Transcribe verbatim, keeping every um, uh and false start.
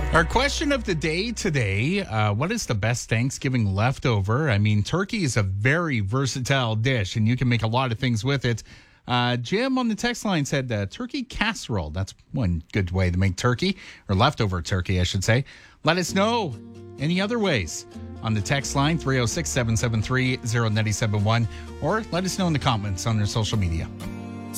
Our question of the day today, uh, what is the best Thanksgiving leftover? I mean, turkey is a very versatile dish, and you can make a lot of things with it. Uh, Jim on the text line said uh, turkey casserole. That's one good way to make turkey, or leftover turkey, I should say. Let us know any other ways on the text line, three oh six, seven seven three, oh nine seven one, or let us know in the comments on our social media.